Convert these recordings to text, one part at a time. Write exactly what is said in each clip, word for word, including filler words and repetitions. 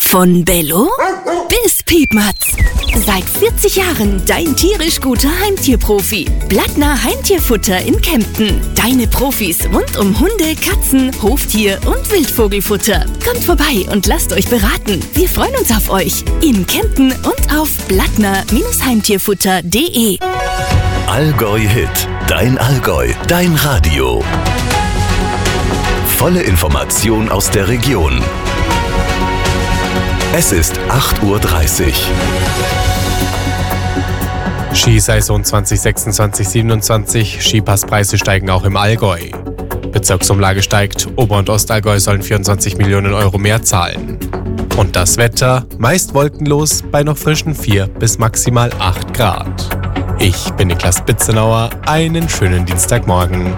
Von Bello bis Piepmatz. Seit vierzig Jahren dein tierisch guter Heimtierprofi. Blattner Heimtierfutter in Kempten. Deine Profis rund um Hunde, Katzen, Hoftier und Wildvogelfutter. Kommt vorbei und lasst euch beraten. Wir freuen uns auf euch. In Kempten und auf blattner Heimtierfutter punkt de. Allgäu Hit. Dein Allgäu. Dein Radio. Volle Information aus der Region. Es ist acht Uhr dreißig. Skisaison zwanzig sechsundzwanzig siebenundzwanzig. Skipasspreise steigen auch im Allgäu. Bezirksumlage steigt. Ober- und Ostallgäu sollen vierundzwanzig Millionen Euro mehr zahlen. Und das Wetter meist wolkenlos bei noch frischen vier bis maximal acht Grad. Ich bin Niklas Bitzenauer. Einen schönen Dienstagmorgen.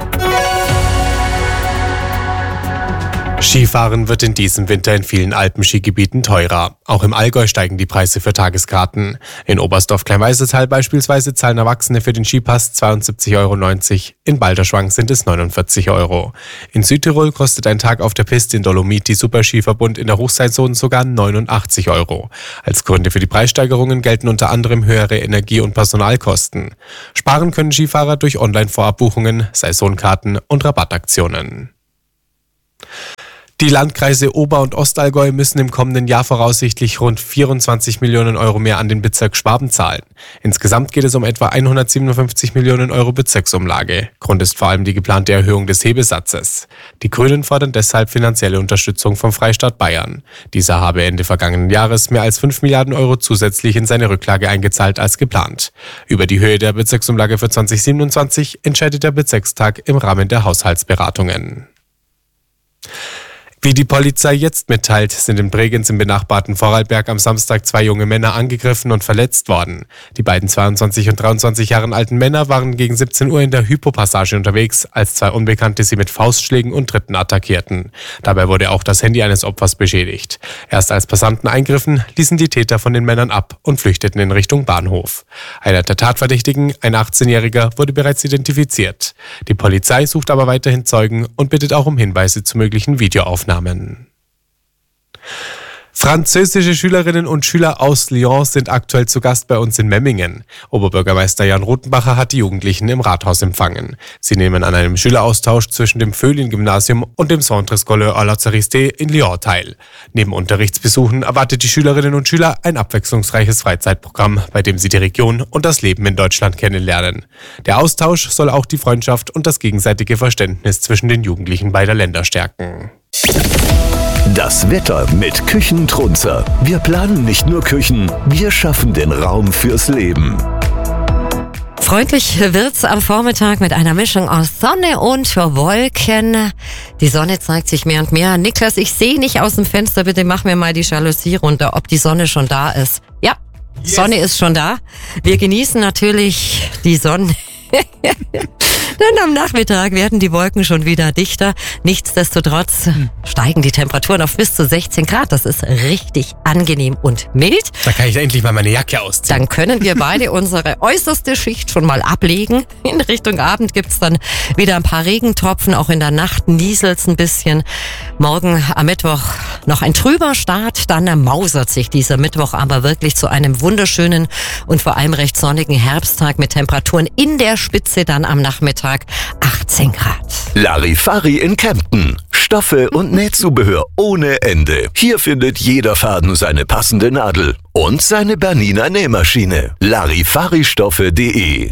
Skifahren wird in diesem Winter in vielen Alpenskigebieten teurer. Auch im Allgäu steigen die Preise für Tageskarten. In Oberstdorf-Kleinweißetal beispielsweise zahlen Erwachsene für den Skipass zweiundsiebzig Euro neunzig. In Balderschwang sind es neunundvierzig Euro. In Südtirol kostet ein Tag auf der Piste in Dolomiti Superskiverbund in der Hochseilzone sogar neunundachtzig Euro. Als Gründe für die Preissteigerungen gelten unter anderem höhere Energie- und Personalkosten. Sparen können Skifahrer durch Online-Vorabbuchungen, Saisonkarten und Rabattaktionen. Die Landkreise Ober- und Ostallgäu müssen im kommenden Jahr voraussichtlich rund vierundzwanzig Millionen Euro mehr an den Bezirk Schwaben zahlen. Insgesamt geht es um etwa hundertsiebenundfünfzig Millionen Euro Bezirksumlage. Grund ist vor allem die geplante Erhöhung des Hebesatzes. Die Grünen fordern deshalb finanzielle Unterstützung vom Freistaat Bayern. Dieser habe Ende vergangenen Jahres mehr als fünf Milliarden Euro zusätzlich in seine Rücklage eingezahlt als geplant. Über die Höhe der Bezirksumlage für zwanzig siebenundzwanzig entscheidet der Bezirkstag im Rahmen der Haushaltsberatungen. Wie die Polizei jetzt mitteilt, sind in Bregenz im benachbarten Vorarlberg am Samstag zwei junge Männer angegriffen und verletzt worden. Die beiden zweiundzwanzig und dreiundzwanzig Jahre alten Männer waren gegen siebzehn Uhr in der Hypo-Passage unterwegs, als zwei Unbekannte sie mit Faustschlägen und Tritten attackierten. Dabei wurde auch das Handy eines Opfers beschädigt. Erst als Passanten eingriffen, ließen die Täter von den Männern ab und flüchteten in Richtung Bahnhof. Einer der Tatverdächtigen, ein achtzehnjähriger, wurde bereits identifiziert. Die Polizei sucht aber weiterhin Zeugen und bittet auch um Hinweise zu möglichen Videoaufnahmen. Französische Schülerinnen und Schüler aus Lyon sind aktuell zu Gast bei uns in Memmingen. Oberbürgermeister Jan Rothenbacher hat die Jugendlichen im Rathaus empfangen. Sie nehmen an einem Schüleraustausch zwischen dem Föhlin-Gymnasium und dem Centre Scolaire à la Charité in Lyon teil. Neben Unterrichtsbesuchen erwartet die Schülerinnen und Schüler ein abwechslungsreiches Freizeitprogramm, bei dem sie die Region und das Leben in Deutschland kennenlernen. Der Austausch soll auch die Freundschaft und das gegenseitige Verständnis zwischen den Jugendlichen beider Länder stärken. Das Wetter mit Küchentrunzer. Wir planen nicht nur Küchen, wir schaffen den Raum fürs Leben. Freundlich wird's am Vormittag mit einer Mischung aus Sonne und Wolken. Die Sonne zeigt sich mehr und mehr. Niklas, ich sehe nicht aus dem Fenster. Bitte mach mir mal die Jalousie runter, ob die Sonne schon da ist. Ja, yes. Sonne ist schon da. Wir genießen natürlich die Sonne. Dann am Nachmittag werden die Wolken schon wieder dichter. Nichtsdestotrotz steigen die Temperaturen auf bis zu sechzehn Grad. Das ist richtig angenehm und mild. Da kann ich endlich mal meine Jacke ausziehen. Dann können wir beide unsere äußerste Schicht schon mal ablegen. In Richtung Abend gibt's dann wieder ein paar Regentropfen. Auch in der Nacht nieselt's ein bisschen. Morgen am Mittwoch noch ein trüber Start. Dann mausert sich dieser Mittwoch aber wirklich zu einem wunderschönen und vor allem recht sonnigen Herbsttag mit Temperaturen in der Spitze dann am Nachmittag achtzehn Grad. Larifari in Kempten. Stoffe und Nähzubehör ohne Ende. Hier findet jeder Faden seine passende Nadel und seine Bernina Nähmaschine. Larifaristoffe punkt de.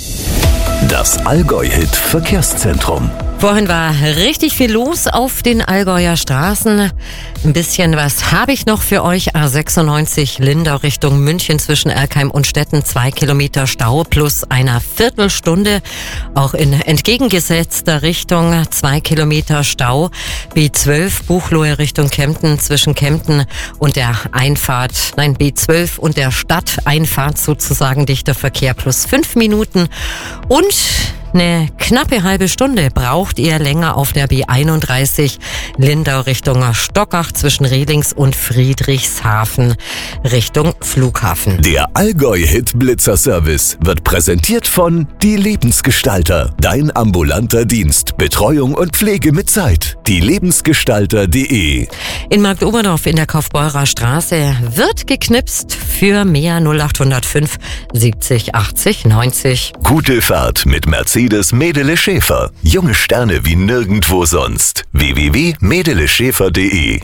Das Allgäu-Hit Verkehrszentrum. Vorhin war richtig viel los auf den Allgäuer Straßen. Ein bisschen was habe ich noch für euch. A sechsundneunzig Lindau Richtung München zwischen Erkheim und Stetten. Zwei Kilometer Stau plus einer Viertelstunde. Auch in entgegengesetzter Richtung zwei Kilometer Stau. B zwölf Buchloe Richtung Kempten zwischen Kempten und der Einfahrt. Nein, B zwölf und der Stadteinfahrt sozusagen dichter Verkehr plus fünf Minuten. Und Eine knappe halbe Stunde braucht ihr länger auf der B einunddreißig Lindau Richtung Stockach zwischen Redlings und Friedrichshafen Richtung Flughafen. Der Allgäu-Hit-Blitzer-Service wird präsentiert von Die Lebensgestalter. Dein ambulanter Dienst. Betreuung und Pflege mit Zeit. die lebensgestalter punkt de. In Marktoberdorf in der Kaufbeurer Straße wird geknipst für mehr null acht null fünf siebzig achtzig neunzig. Gute Fahrt mit Mercedes Medele Schäfer. Junge Sterne wie nirgendwo sonst. w w w punkt medele schäfer punkt de.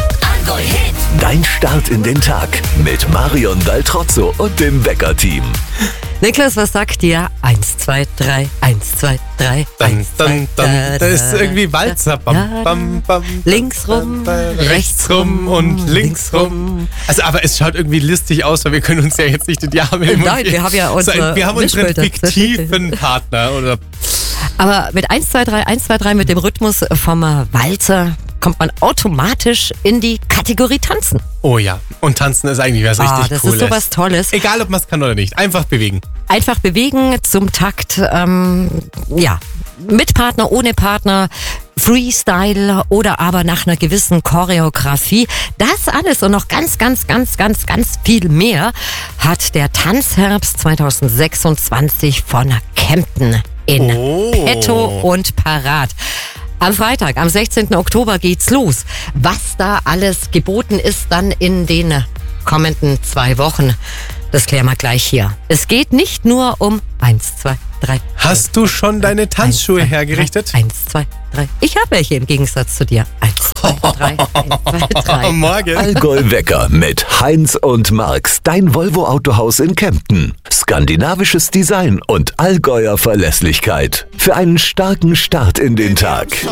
Dein Start in den Tag mit Marion Daltrozzo und dem Wecker-Team. Niklas, was sagt dir? Eins, zwei, drei, eins, zwei, drei, Dann, dann, dann, das ist irgendwie Walzer. Bam, bam, bam, links rum, rechts rum und links rum. Also, aber es schaut irgendwie listig aus, weil wir können uns ja jetzt nicht in die Arme nehmen. Nein, wir haben ja unsere Wir haben unseren Mischpult fiktiven Partner. Oder Aber mit eins, zwei, drei, eins, zwei, drei mit dem Rhythmus vom Walzer kommt man automatisch in die Kategorie Tanzen. Oh ja, und Tanzen ist eigentlich was Ah, richtig das Cooles. ist sowas Tolles. Egal, ob man es kann oder nicht, einfach bewegen. Einfach bewegen zum Takt, ähm, ja, mit Partner, ohne Partner, Freestyle oder aber nach einer gewissen Choreografie. Das alles und noch ganz, ganz, ganz, ganz, ganz viel mehr hat der Tanzherbst zwanzig sechsundzwanzig von Kempten in Oh. petto und parat. Am Freitag, am sechzehnten Oktober geht's los. Was da alles geboten ist dann in den kommenden zwei Wochen, das klären wir gleich hier. Es geht nicht nur um eins, zwei, drei. Hast du schon deine Tanzschuhe eins, zwei, hergerichtet? Drei, eins, zwei, drei. Ich habe welche im Gegensatz zu dir. Eins, zwei, drei, eins, zwei, drei. Morgen. Allgäu-Wecker mit Heinz und Marx. Dein Volvo-Autohaus in Kempten. Skandinavisches Design und Allgäuer Verlässlichkeit. Für einen starken Start in den Tag.